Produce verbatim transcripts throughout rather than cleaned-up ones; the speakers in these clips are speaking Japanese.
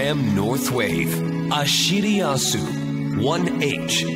エム North Wave Ashiriasu ワンエイチ。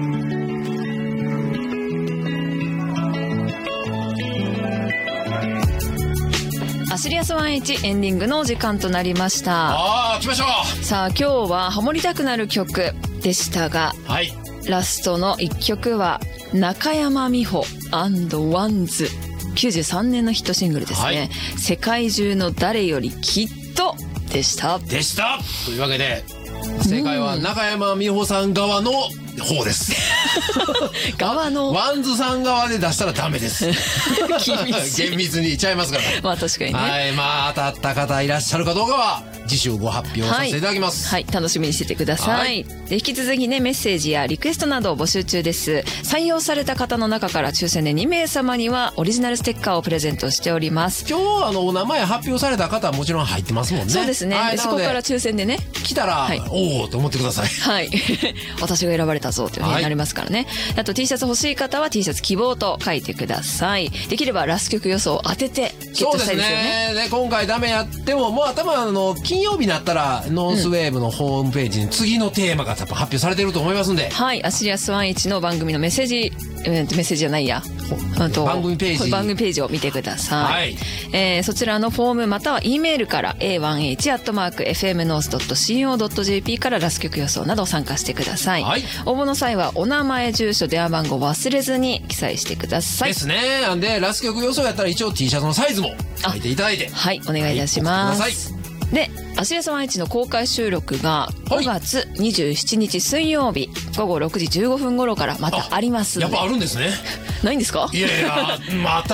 アシリアス ワンエイチ エンディングのお時間となりました。 ああ、来ましょう。 さあ今日はハモりたくなる曲でしたが、 はい、 ラストのいっきょくは中山美穂&ワンズきゅうじゅうさんねんのヒットシングルですね、はい、世界中の誰よりきっとでしたでしたというわけで正解は中山美穂さん側の方です側のワンズさん側で出したらダメです厳密にいっちゃいますからまあ確かにね、 はい、まあ当たった方いらっしゃるかどうかは次週ご発表させていただきます。 はい、はい、楽しみにしててください、はい、で引き続きねメッセージやリクエストなどを募集中です。採用された方の中から抽選でにめいさまにはオリジナルステッカーをプレゼントしております。 今日あのお名前発表された方はもちろん入ってますもんね。 そうですね、はい、そこから抽選でね来たら、はい、おおと思ってください。 はい私が選ばれたぞというふうになりますからね、はい、あと T シャツ欲しい方は T シャツ希望と書いてください。できればラス曲予想を当ててゲットしたいですよね。 そうですね。で今回ダメやってももう頭の金曜日になったらノースウェーブのホームページに次のテーマが多分発表されてると思いますんで、 はい、アシリアス ワンエイチ の番組のメッセージ、メッセージじゃないや番組ページ番組ページを見てください、はい、えー、そちらのフォームまたは E メールから エーワンエイチ アットマーク エフエムノース ドット シーオー ドット ジェーピー からラス曲予想など参加してください、はい、応募の際はお名前住所電話番号忘れずに記載してくださいですね。なんでラス曲予想やったら一応 T シャツのサイズも書いていただいて、 はい、お願いいたします、はい、でアシリアス ワンエイチ の公開収録がごがつにじゅうしちにち水曜日ごごろくじじゅうごふん頃からまたありますので。 やっぱあるんですね。 ないんですか？ いやいや、まああった